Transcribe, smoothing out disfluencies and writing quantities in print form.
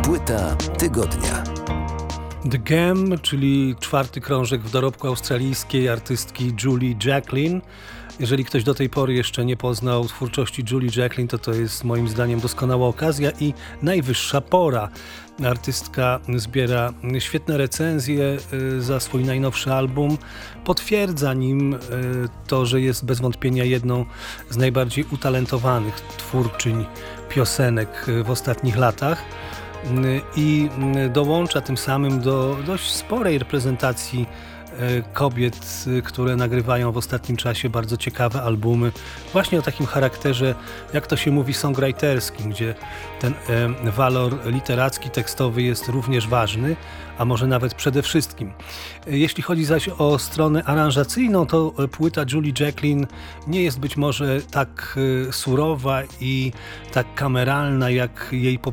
Płyta tygodnia. The Gem, czyli czwarty krążek w dorobku australijskiej artystki Julie Jacklin. Jeżeli ktoś do tej pory jeszcze nie poznał twórczości Julie Jacklin, to jest moim zdaniem doskonała okazja i najwyższa pora. Artystka zbiera świetne recenzje za swój najnowszy album. Potwierdza nim to, że jest bez wątpienia jedną z najbardziej utalentowanych twórczyń piosenek w ostatnich latach. I dołącza tym samym do dość sporej reprezentacji kobiet, które nagrywają w ostatnim czasie bardzo ciekawe albumy właśnie o takim charakterze, jak to się mówi, songwriterskim, gdzie ten walor literacki, tekstowy jest również ważny, a może nawet przede wszystkim. Jeśli chodzi zaś o stronę aranżacyjną, to płyta Julie Jacklin nie jest być może tak surowa i tak kameralna jak jej